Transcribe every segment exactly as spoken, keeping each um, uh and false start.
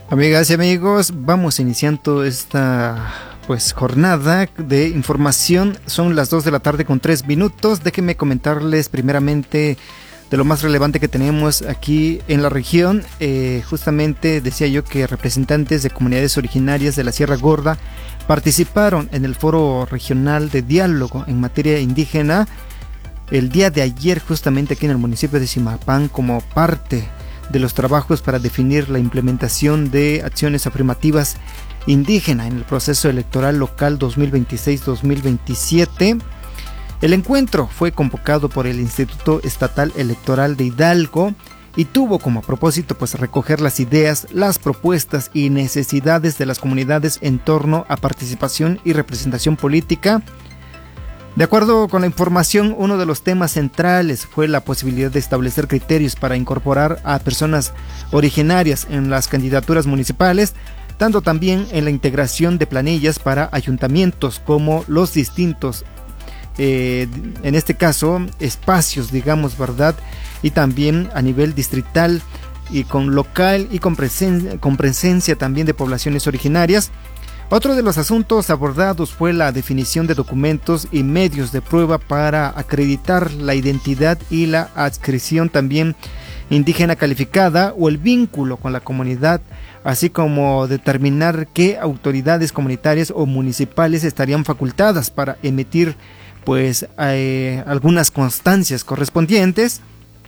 Amigas y amigos, vamos iniciando esta pues jornada de información. Son las dos de la tarde con tres minutos. Déjenme comentarles primeramente de lo más relevante que tenemos aquí en la región. Eh, justamente decía yo que representantes de comunidades originarias de la Sierra Gorda participaron en el foro regional de diálogo en materia indígena el día de ayer, justamente aquí en el municipio de Zimapán, como parte de los trabajos para definir la implementación de acciones afirmativas indígenas en el proceso electoral local dos mil veintiséis dos mil veintisiete. El encuentro fue convocado por el Instituto Estatal Electoral de Hidalgo y tuvo como propósito pues recoger las ideas, las propuestas y necesidades de las comunidades en torno a participación y representación política. De acuerdo con la información, uno de los temas centrales fue la posibilidad de establecer criterios para incorporar a personas originarias en las candidaturas municipales, tanto también en la integración de planillas para ayuntamientos como los distintos, eh, en este caso, espacios, digamos, ¿verdad? Y también a nivel distrital y con local y con presencia, con presencia también de poblaciones originarias. Otro de los asuntos abordados fue la definición de documentos y medios de prueba para acreditar la identidad y la adscripción también indígena calificada o el vínculo con la comunidad, así como determinar qué autoridades comunitarias o municipales estarían facultadas para emitir pues eh, algunas constancias correspondientes.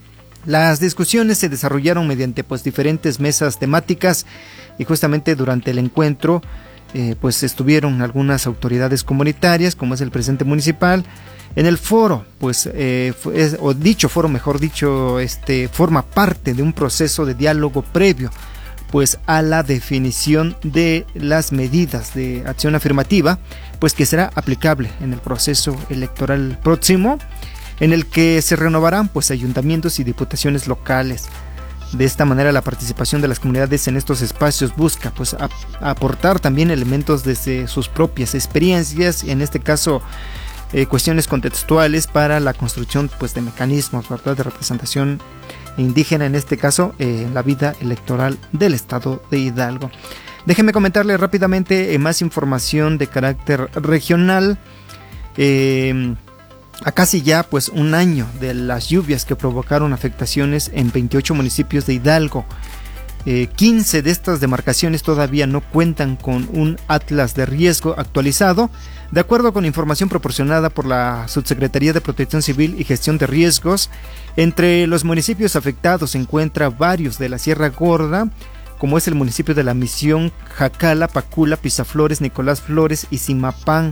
Las discusiones se desarrollaron mediante pues diferentes mesas temáticas y justamente durante el encuentro Eh, pues estuvieron algunas autoridades comunitarias, como es el presidente municipal. En el foro, pues, eh, es, o dicho foro, mejor dicho, este, forma parte de un proceso de diálogo previo, pues, a la definición de las medidas de acción afirmativa, pues, que será aplicable en el proceso electoral próximo, en el que se renovarán, pues, ayuntamientos y diputaciones locales. De esta manera, la participación de las comunidades en estos espacios busca pues a, a aportar también elementos desde sus propias experiencias, y en este caso eh, cuestiones contextuales para la construcción pues de mecanismos, ¿verdad?, de representación indígena, en este caso en eh, la vida electoral del estado de Hidalgo. Déjenme comentarle rápidamente eh, más información de carácter regional. Eh, A casi ya pues un año de las lluvias que provocaron afectaciones en veintiocho municipios de Hidalgo, eh, quince de estas demarcaciones todavía no cuentan con un atlas de riesgo actualizado. De acuerdo con información proporcionada por la Subsecretaría de Protección Civil y Gestión de Riesgos, entre los municipios afectados se encuentran varios de la Sierra Gorda, como es el municipio de La Misión, Jacala, Pacula, Pisaflores, Nicolás Flores y Zimapán.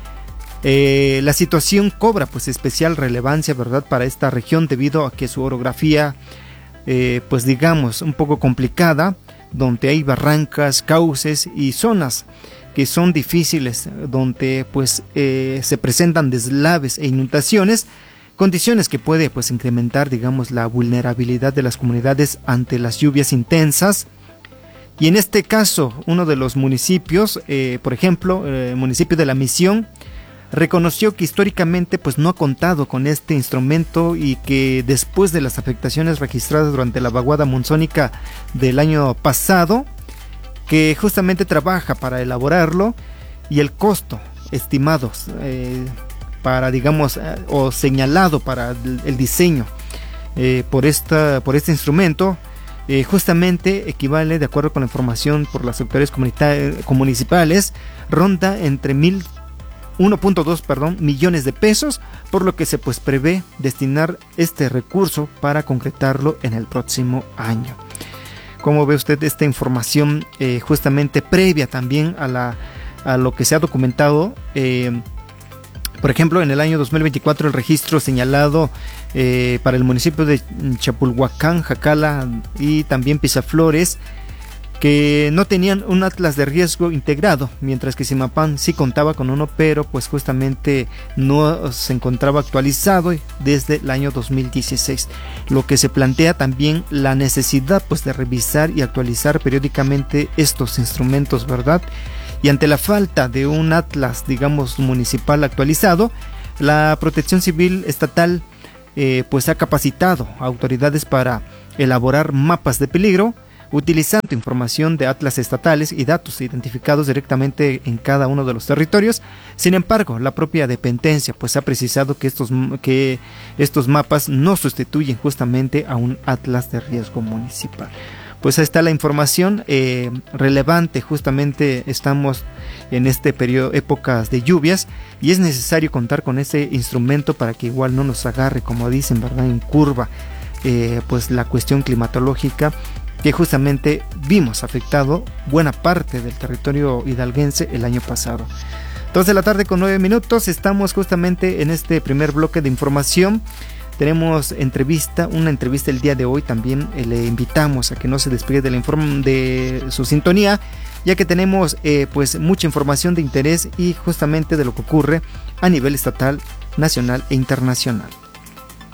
Eh, la situación cobra pues especial relevancia, ¿verdad?, para esta región debido a que su orografía eh, pues digamos un poco complicada, donde hay barrancas, cauces y zonas que son difíciles, donde pues eh, se presentan deslaves e inundaciones, condiciones que puede pues incrementar, digamos, la vulnerabilidad de las comunidades ante las lluvias intensas. Y en este caso, uno de los municipios, eh, por ejemplo, el municipio de La Misión, reconoció que históricamente pues no ha contado con este instrumento y que después de las afectaciones registradas durante la vaguada monzónica del año pasado, que justamente trabaja para elaborarlo, y el costo estimado eh, para digamos eh, o señalado para el, el diseño eh, por esta por este instrumento eh, justamente equivale, de acuerdo con la información por las autoridades municipales, ronda entre mil uno punto dos perdón, millones de pesos, por lo que se pues prevé destinar este recurso para concretarlo en el próximo año. ¿Cómo ve usted esta información eh, justamente previa también a, la, a lo que se ha documentado? Eh, por ejemplo, en el año dos mil veinticuatro el registro señalado eh, para el municipio de Chapulhuacán, Jacala y también Pisaflores, que no tenían un atlas de riesgo integrado, mientras que Zimapán sí contaba con uno, pero pues justamente no se encontraba actualizado desde el año dos mil dieciséis, lo que se plantea también la necesidad pues de revisar y actualizar periódicamente estos instrumentos, ¿verdad? Y ante la falta de un atlas, digamos, municipal actualizado, la Protección Civil Estatal eh, pues ha capacitado a autoridades para elaborar mapas de peligro, utilizando información de atlas estatales y datos identificados directamente en cada uno de los territorios. Sin embargo, la propia dependencia pues ha precisado que estos, que estos mapas no sustituyen justamente a un atlas de riesgo municipal. Pues ahí está la información eh, relevante. Justamente estamos en este periodo, épocas de lluvias, y es necesario contar con ese instrumento para que igual no nos agarre, como dicen, ¿verdad?, en curva, eh, pues la cuestión climatológica que justamente vimos afectado buena parte del territorio hidalguense el año pasado. Dos de la tarde con nueve minutos, estamos justamente en este primer bloque de información. Tenemos entrevista, una entrevista el día de hoy. También eh, le invitamos a que no se despegue de, la inform- de su sintonía, ya que tenemos eh, pues mucha información de interés y justamente de lo que ocurre a nivel estatal, nacional e internacional.